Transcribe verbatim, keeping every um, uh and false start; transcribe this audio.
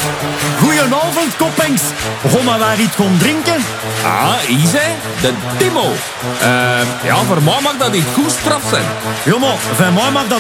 Goedenavond, koppings. Gaan we waar iets gaan drinken? Ah, Isa, de Timo. Uh, ja, voor mij mag dat niet goed straf zijn. Ja, maar voor mij mag dat